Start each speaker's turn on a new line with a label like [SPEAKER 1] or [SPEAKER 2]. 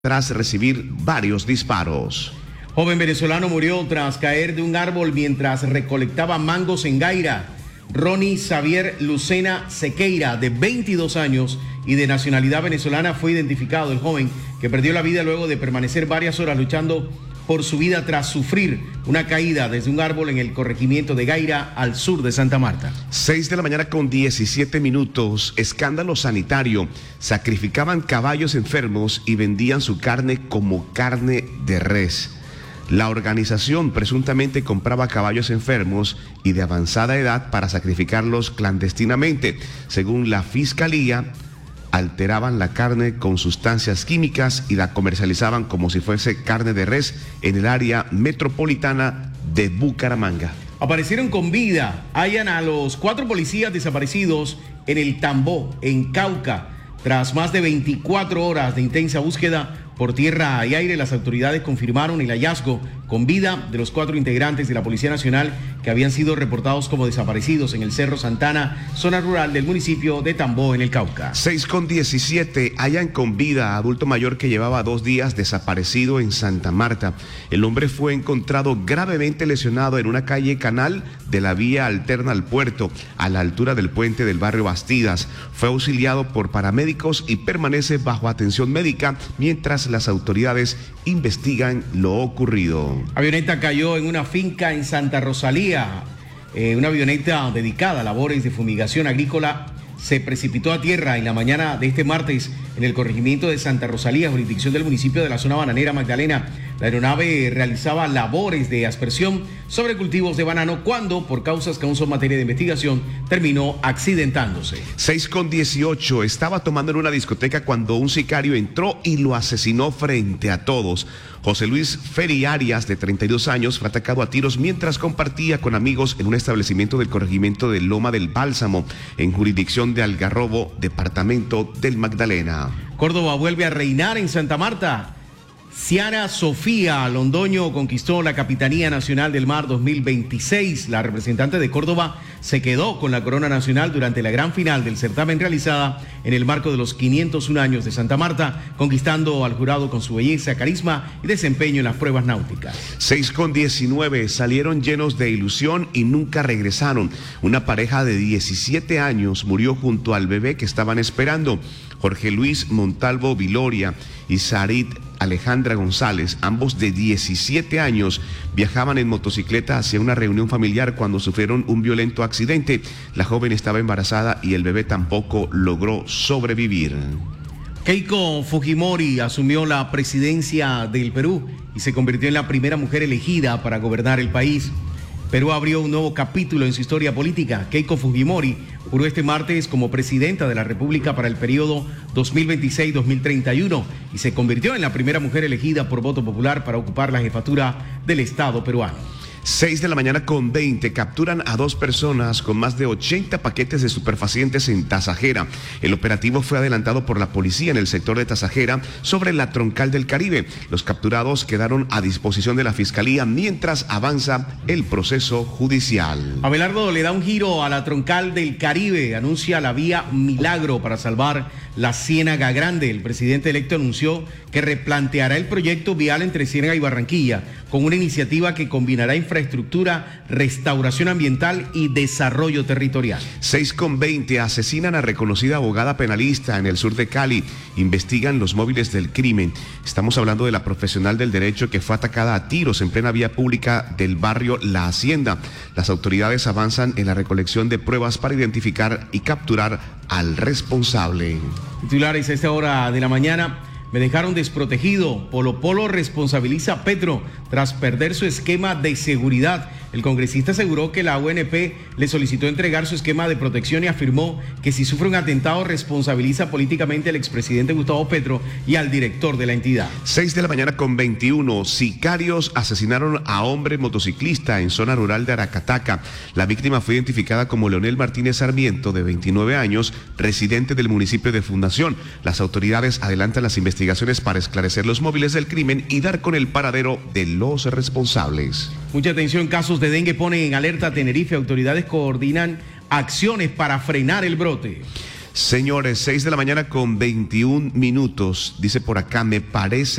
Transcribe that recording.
[SPEAKER 1] tras recibir varios disparos.
[SPEAKER 2] Joven venezolano murió tras caer de un árbol mientras recolectaba mangos en Gaira. Ronnie Xavier Lucena Sequeira, de 22 años y de nacionalidad venezolana, fue identificado. El joven que perdió la vida luego de permanecer varias horas luchando por su vida tras sufrir una caída desde un árbol en el corregimiento de Gaira, al sur de Santa Marta.
[SPEAKER 1] 6:17 a.m, escándalo sanitario. Sacrificaban caballos enfermos y vendían su carne como carne de res. La organización presuntamente compraba caballos enfermos y de avanzada edad para sacrificarlos clandestinamente. Según la fiscalía, alteraban la carne con sustancias químicas y la comercializaban como si fuese carne de res en el área metropolitana de Bucaramanga.
[SPEAKER 2] Aparecieron con vida. Hallan a los 4 policías desaparecidos en el Tambó, en Cauca. Tras más de 24 horas de intensa búsqueda por tierra y aire, las autoridades confirmaron el hallazgo con vida de los 4 integrantes de la Policía Nacional que habían sido reportados como desaparecidos en el Cerro Santana, zona rural del municipio de Tambó, en el Cauca.
[SPEAKER 1] 6:17, hallan con vida a adulto mayor que llevaba 2 días desaparecido en Santa Marta. El hombre fue encontrado gravemente lesionado en una calle canal de la vía alterna al puerto, a la altura del puente del barrio Bastidas. Fue auxiliado por paramédicos y permanece bajo atención médica mientras las autoridades investigan lo ocurrido.
[SPEAKER 2] Avioneta cayó en una finca en Santa Rosalía. Una avioneta dedicada a labores de fumigación agrícola se precipitó a tierra en la mañana de este martes en el corregimiento de Santa Rosalía, jurisdicción del municipio de la zona bananera Magdalena. La aeronave realizaba labores de aspersión sobre cultivos de banano cuando, por causas que aún son materia de investigación, terminó accidentándose.
[SPEAKER 1] 6:18, estaba tomando en una discoteca cuando un sicario entró y lo asesinó frente a todos. José Luis Feri Arias, de 32 años, fue atacado a tiros mientras compartía con amigos en un establecimiento del corregimiento de Loma del Bálsamo, en jurisdicción de Algarrobo, departamento del Magdalena.
[SPEAKER 2] Córdoba vuelve a reinar en Santa Marta. Ciara Sofía Londoño conquistó la Capitanía Nacional del Mar 2026. La representante de Córdoba se quedó con la corona nacional durante la gran final del certamen realizada en el marco de los 501 años de Santa Marta, conquistando al jurado con su belleza, carisma y desempeño en las pruebas náuticas.
[SPEAKER 1] 6:19, salieron llenos de ilusión y nunca regresaron. Una pareja de 17 años murió junto al bebé que estaban esperando. Jorge Luis Montalvo Viloria y Sarit Alejandra González, ambos de 17 años, viajaban en motocicleta hacia una reunión familiar cuando sufrieron un violento accidente. La joven estaba embarazada y el bebé tampoco logró sobrevivir.
[SPEAKER 2] Keiko Fujimori asumió la presidencia del Perú y se convirtió en la primera mujer elegida para gobernar el país. Perú abrió un nuevo capítulo en su historia política. Keiko Fujimori juró este martes como presidenta de la República para el periodo 2026-2031 y se convirtió en la primera mujer elegida por voto popular para ocupar la jefatura del Estado peruano.
[SPEAKER 1] 6:20 capturan a 2 personas con más de 80 paquetes de estupefacientes en Tasajera. El operativo fue adelantado por la policía en el sector de Tasajera sobre la Troncal del Caribe. Los capturados quedaron a disposición de la fiscalía mientras avanza el proceso judicial.
[SPEAKER 2] Abelardo le da un giro a la Troncal del Caribe, anuncia la vía Milagro para salvar la Ciénaga Grande. El presidente electo anunció que replanteará el proyecto vial entre Ciénaga y Barranquilla con una iniciativa que combinará infraestructura, restauración ambiental y desarrollo territorial.
[SPEAKER 1] 6:20, asesinan a reconocida abogada penalista en el sur de Cali. Investigan los móviles del crimen. Estamos hablando de la profesional del derecho que fue atacada a tiros en plena vía pública del barrio La Hacienda. Las autoridades avanzan en la recolección de pruebas para identificar y capturar al responsable.
[SPEAKER 2] Titulares a esta hora de la mañana. Me dejaron desprotegido. Polo Polo responsabiliza a Petro tras perder su esquema de seguridad. El congresista aseguró que la UNP le solicitó entregar su esquema de protección y afirmó que si sufre un atentado responsabiliza políticamente al expresidente Gustavo Petro y al director de la entidad.
[SPEAKER 1] 6:21, sicarios asesinaron a hombre motociclista en zona rural de Aracataca. La víctima fue identificada como Leonel Martínez Sarmiento, de 29 años, residente del municipio de Fundación. Las autoridades adelantan las investigaciones para esclarecer los móviles del crimen y dar con el paradero de los responsables.
[SPEAKER 2] Mucha atención, casos de dengue ponen en alerta a Tenerife. Autoridades coordinan acciones para frenar el brote.
[SPEAKER 1] Señores, 6 de la mañana con 21 minutos. Dice por acá, me parece